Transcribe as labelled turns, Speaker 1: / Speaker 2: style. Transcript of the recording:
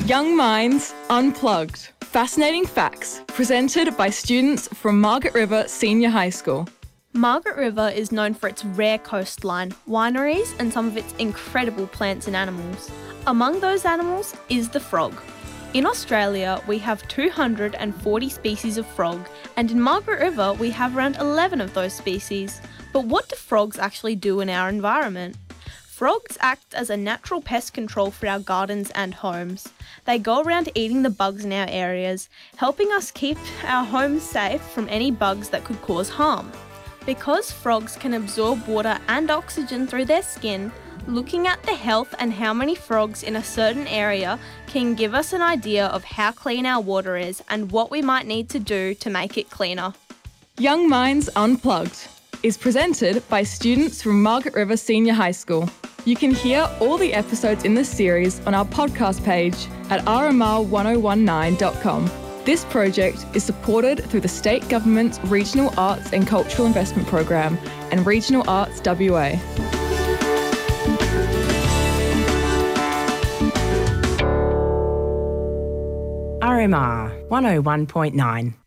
Speaker 1: Young Minds Unplugged. Fascinating facts presented by students from Margaret River Senior High School.
Speaker 2: Margaret River is known for its rare coastline, wineries and some of its incredible plants and animals. Among those animals is the frog. In Australia, we have 240 species of frog, and in Margaret River we have around 11 of those species. But what do frogs actually do in our environment? Frogs act as a natural pest control for our gardens and homes. They go around eating the bugs in our areas, helping us keep our homes safe from any bugs that could cause harm. Because frogs can absorb water and oxygen through their skin, looking at the health and how many frogs in a certain area can give us an idea of how clean our water is and what we might need to do to make it cleaner.
Speaker 1: Young Minds Unplugged is presented by students from Margaret River Senior High School. You can hear all the episodes in this series on our podcast page at rmr1019.com. This project is supported through the State Government's Regional Arts and Cultural Investment Program and Regional Arts WA.
Speaker 3: RMR 101.9